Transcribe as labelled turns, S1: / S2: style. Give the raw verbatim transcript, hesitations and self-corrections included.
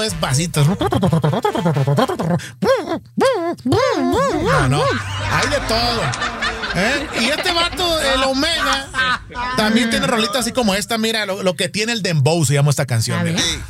S1: despacito. No, no, hay de todo. ¿Eh? Y este vato, el Omega, también tiene rolitas así como esta. Mira, lo, lo que tiene el dembow se llama esta canción. Mira.